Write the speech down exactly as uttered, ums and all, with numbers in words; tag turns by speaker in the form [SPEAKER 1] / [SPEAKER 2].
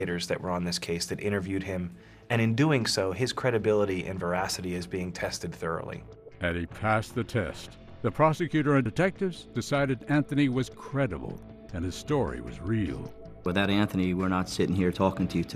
[SPEAKER 1] investigators that were on this case that interviewed him, and in doing so, his credibility and veracity is being tested thoroughly.
[SPEAKER 2] And he passed the test. The prosecutor and detectives decided Anthony was credible and his story was real.
[SPEAKER 3] Without Anthony, we're not sitting here talking to you today.